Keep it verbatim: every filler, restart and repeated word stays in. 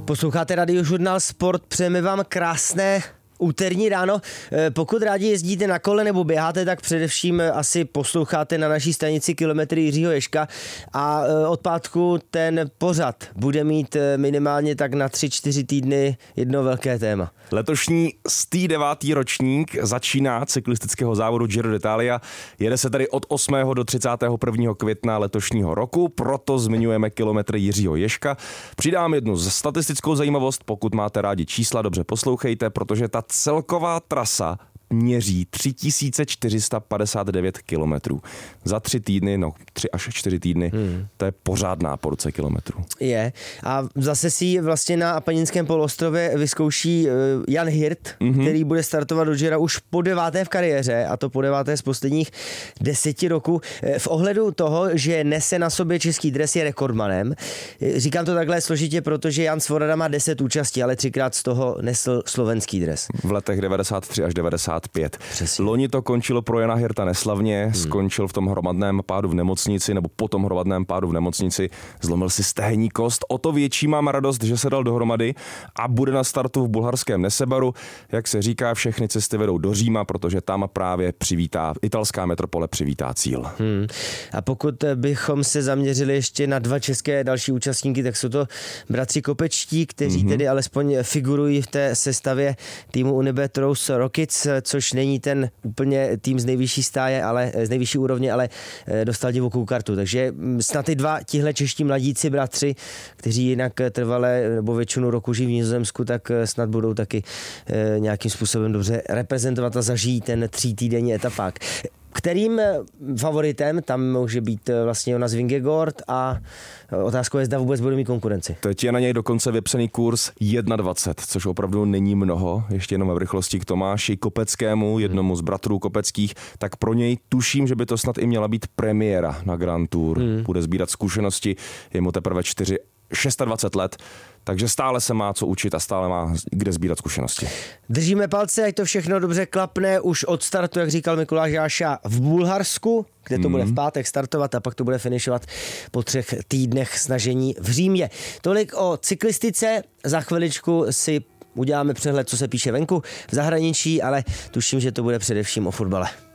Posloucháte Radiožurnál Sport, přejeme vám krásné úterní ráno. Pokud rádi jezdíte na kole nebo běháte, tak především asi posloucháte na naší stanici Kilometry Jiřího Ježka a od pátku ten pořad bude mít minimálně tak na tři čtyři týdny jedno velké téma. Letošní stý devátý ročník začíná cyklistického závodu Giro d'Italia. Jede se tady od osmého do třicátého prvního května letošního roku, proto zmiňujeme Kilometry Jiřího Ježka. Přidám jednu statistickou zajímavost, pokud máte rádi čísla, dobře poslouchejte, protože ta celková trasa měří tři tisíce čtyři sta padesát devět kilometrů. Za tři týdny, no tři až čtyři týdny, hmm. to je pořádná porce kilometrů. Je. A zase si vlastně na Apeninském poloostrově vyzkouší Jan Hirt, mm-hmm. který bude startovat do Gira už po deváté v kariéře, a to po deváté z posledních deseti roků. V ohledu toho, že nese na sobě český dres, je rekordmanem. Říkám to takhle složitě, protože Jan Svorada má deset účastí, ale třikrát z toho nesl slovenský dres. V letech devadesát tři až devadesát pět. Přesně. Loni to končilo pro Jana Hirta neslavně, hmm. skončil v tom hromadném pádu v nemocnici, nebo po tom hromadném pádu v nemocnici zlomil si stehenní kost. O to větší mám radost, že se dal dohromady a bude na startu v bulharském Nesebaru. Jak se říká, všechny cesty vedou do Říma, protože tam právě přivítá, italská metropole přivítá cíl. Hmm. A pokud bychom se zaměřili ještě na dva české další účastníky, tak jsou to bratři Kopečtí, kteří hmm. tedy alespoň figurují v té sestavě týmu Unibet Rose Rockets, což není ten úplně tým z nejvyšší stáje, ale z nejvyšší úrovně, ale dostal divokou kartu. Takže snad ty dva tihle čeští mladíci, bratři, kteří jinak trvale nebo většinu roku žijí v Nizozemsku, tak snad budou taky nějakým způsobem dobře reprezentovat a zažijí ten třítýdenní etapák. Kterým favoritem tam může být vlastně Jonas Vingegaard a otázkou je, zda vůbec bude mít konkurenci. Teď je na něj dokonce vypsaný kurz dvacet jedna, což opravdu není mnoho. Ještě jenom v rychlosti k Tomáši Kopeckému, jednomu z bratrů Kopeckých, tak pro něj tuším, že by to snad i měla být premiéra na Grand Tour. Hmm. Bude sbírat zkušenosti, je mu teprve čtyři, dvacet šest let, takže stále se má co učit a stále má kde sbírat zkušenosti. Držíme palce, ať to všechno dobře klapne už od startu, jak říkal Mikuláš Jáša, v Bulharsku, kde to mm. bude v pátek startovat a pak to bude finišovat po třech týdnech snažení v Římě. Tolik o cyklistice, za chviličku si uděláme přehled, co se píše venku v zahraničí, ale tuším, že to bude především o fotbale.